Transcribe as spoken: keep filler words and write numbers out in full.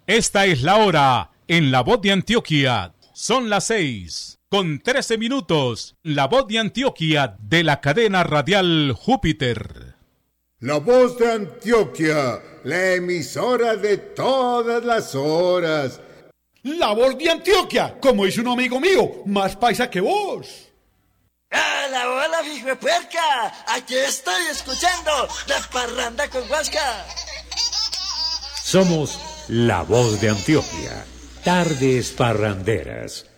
Esta es la hora en La Voz de Antioquia. Son las seis con trece minutos. La Voz de Antioquia de la cadena radial Júpiter. La Voz de Antioquia, la emisora de todas las horas. La Voz de Antioquia, como dice un amigo mío, más paisa que vos. ¡Hola, hola, hijo de puerca! Aquí estoy escuchando La Parranda con Huasca. Somos La Voz de Antioquia, tardes parranderas.